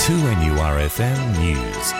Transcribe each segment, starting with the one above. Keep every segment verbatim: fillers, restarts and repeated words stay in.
two N U R F M News.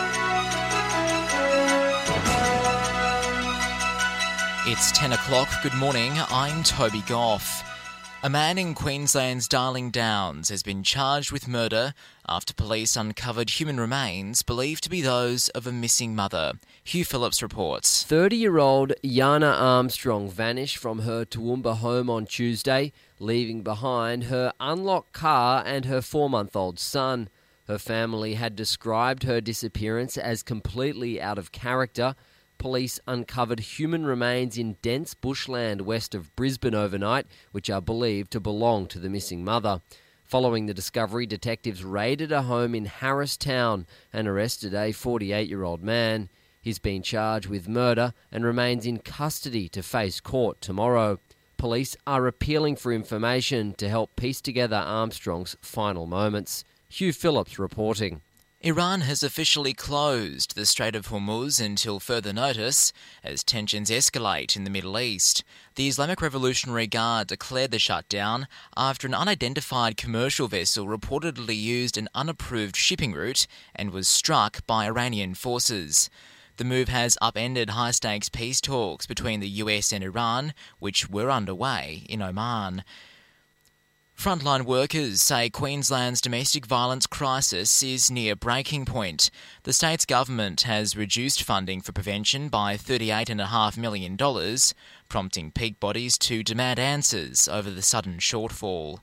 It's ten o'clock. Good morning. I'm Toby Goff. A man in Queensland's Darling Downs has been charged with murder after police uncovered human remains believed to be those of a missing mother. Hugh Phillips reports. thirty-year-old Yana Armstrong vanished from her Toowoomba home on Tuesday, leaving behind her unlocked car and her four-month-old son. Her family had described her disappearance as completely out of character. Police uncovered human remains in dense bushland west of Brisbane overnight, which are believed to belong to the missing mother. Following the discovery, detectives raided a home in Harristown and arrested a forty-eight-year-old man. He's been charged with murder and remains in custody to face court tomorrow. Police are appealing for information to help piece together Armstrong's final moments. Hugh Phillips reporting. Iran has officially closed the Strait of Hormuz until further notice as tensions escalate in the Middle East. The Islamic Revolutionary Guard declared the shutdown after an unidentified commercial vessel reportedly used an unapproved shipping route and was struck by Iranian forces. The move has upended high-stakes peace talks between the U S and Iran, which were underway in Oman. Frontline workers say Queensland's domestic violence crisis is near breaking point. The state's government has reduced funding for prevention by thirty-eight point five million dollars, prompting peak bodies to demand answers over the sudden shortfall.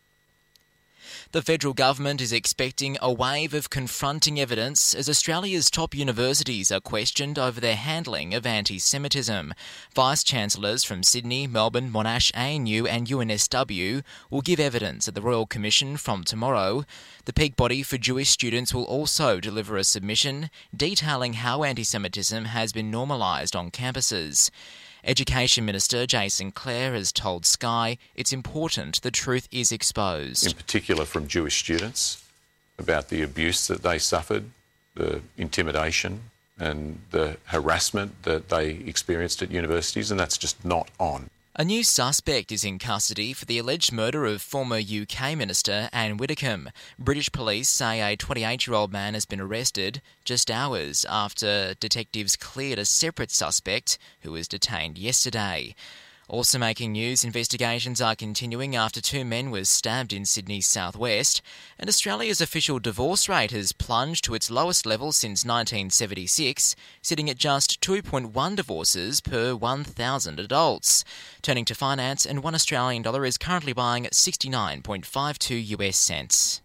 The federal government is expecting a wave of confronting evidence as Australia's top universities are questioned over their handling of anti-Semitism. Vice-Chancellors from Sydney, Melbourne, Monash, A N U and U N S W will give evidence at the Royal Commission from tomorrow. The peak body for Jewish students will also deliver a submission detailing how anti-Semitism has been normalised on campuses. Education Minister Jason Clare has told Sky it's important the truth is exposed. In particular from Jewish students about the abuse that they suffered, the intimidation and the harassment that they experienced at universities, and that's just not on. A new suspect is in custody for the alleged murder of former U K Minister Anne Widdecombe. British police say a twenty-eight-year-old man has been arrested just hours after detectives cleared a separate suspect who was detained yesterday. Also making news, investigations are continuing after two men were stabbed in Sydney's southwest, and Australia's official divorce rate has plunged to its lowest level since nineteen seventy-six, sitting at just two point one divorces per one thousand adults. Turning to finance, and one Australian dollar is currently buying at sixty-nine point five two U S cents.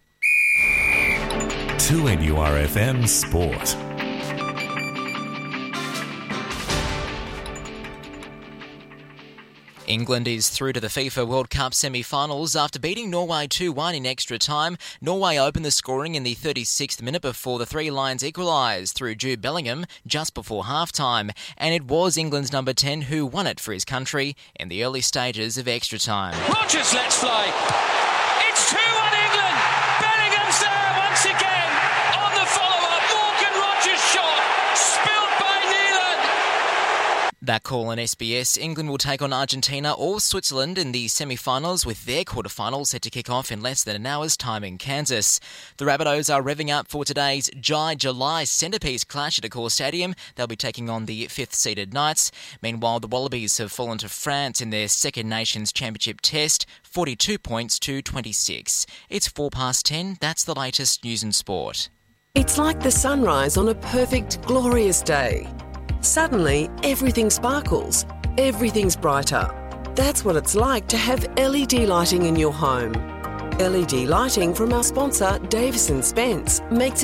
two N U R F M Sport. England is through to the FIFA World Cup semi-finals after beating Norway two one in extra time. Norway opened the scoring in the thirty-sixth minute before the Three Lions equalised through Jude Bellingham just before half-time, and it was England's number ten who won it for his country in the early stages of extra time. Rodgers lets fly. It's two one England. Bellingham's there once again on the follow-up. Morgan Rodgers shot spilled by Neelan. That call on S B S. England will take on Argentina or Switzerland in the semi-finals, with their quarter-finals set to kick off in less than an hour's time in Kansas. The Rabbitohs are revving up for today's Jai July centrepiece clash at Accor Stadium. They'll be taking on the fifth-seeded Knights. Meanwhile, the Wallabies have fallen to France in their second Nations Championship test, forty-two points to twenty-six. It's four past ten. That's the latest news and sport. It's like the sunrise on a perfect, glorious day. Suddenly, everything sparkles. Everything's brighter. That's what it's like to have L E D lighting in your home. L E D lighting from our sponsor, Davis and Spence, makes